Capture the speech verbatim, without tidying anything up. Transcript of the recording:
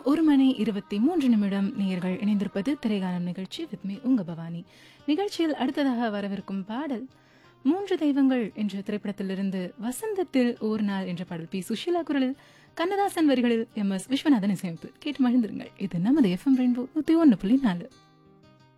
ஒரு மணி இருபத்தி மூன்று நிமிடம். நேயர்கள் இணைந்திருப்பது திரைகாலம் நிகழ்ச்சி வித் மீ உங்க பவானி. நிகழ்ச்சியில் அடுத்ததாக வரவிருக்கும் பாடல் மூன்று தெய்வங்கள் என்ற திரைப்படத்திலிருந்து வசந்தத்தில் ஒரு நாள் என்ற பாடல். பி சுஷீலா குரலில், கண்ணதாசன் வரிகளில், எம் எஸ் விஸ்வநாதன் இசையமைப்பு. கேட்டு மகிழ்ந்திருங்கள். இது நமது எஃப்எம் ரெயின்போ நூத்தி ஒன்னு புள்ளி நாலு.